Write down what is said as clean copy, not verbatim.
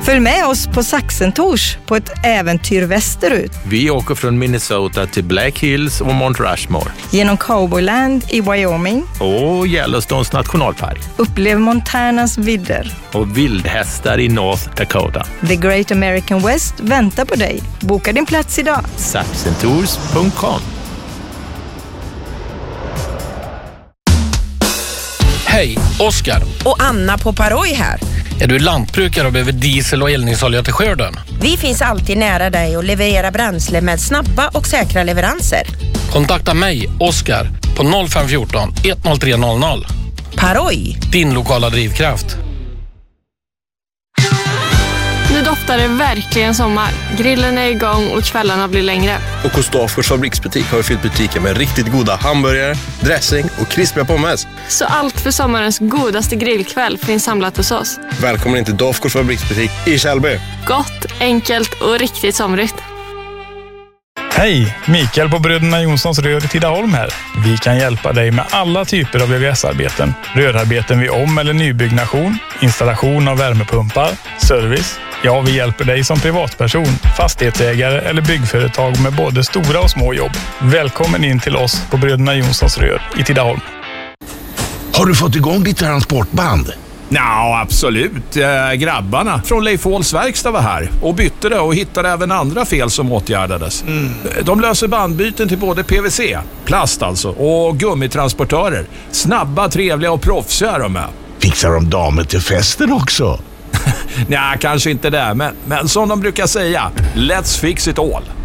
Följ med oss på Saxentors på ett äventyr västerut. Vi åker från Minnesota till Black Hills och Mount Rushmore. Genom Cowboyland i Wyoming. Och Yellowstones nationalpark. Upplev Montanas vidder. Och vildhästar i North Dakota. The Great American West väntar på dig. Boka din plats idag. Saxentours.com. Hej, Oskar. Och Anna på Paroj här. Är du lantbrukare och behöver diesel och eldningsolja till skörden? Vi finns alltid nära dig och levererar bränsle med snabba och säkra leveranser. Kontakta mig, Oskar, på 0514 10300. Paroj. Din lokala drivkraft. Nu doftar det verkligen sommar. Grillen är igång och kvällarna blir längre. Och hos Dafgårds fabriksbutik har vi fyllt butiken med riktigt goda hamburgare, dressing och krispiga pommes. Så allt för sommarens godaste grillkväll finns samlat hos oss. Välkommen in till Dafgårds fabriksbutik i Källby. Gott, enkelt och riktigt somrigt. Hej, Mikael på Bröderna Jonssons rör i Tidaholm här. Vi kan hjälpa dig med alla typer av VVS-arbeten. Rörarbeten vid om- eller nybyggnation, installation av värmepumpar, service. Ja, vi hjälper dig som privatperson, fastighetsägare eller byggföretag med både stora och små jobb. Välkommen in till oss på Bröderna Jonssons rör i Tidaholm. Har du fått igång ditt transportband? Ja, absolut. Grabbarna från Leif Håls verkstad var här och bytte det och hittade även andra fel som åtgärdades. De löser bandbyten till både PVC, plast alltså, och gummitransportörer. Snabba, trevliga och proffsiga de är. Fixar de damer till festen också? Nej, kanske inte det, men som de brukar säga, let's fix it all.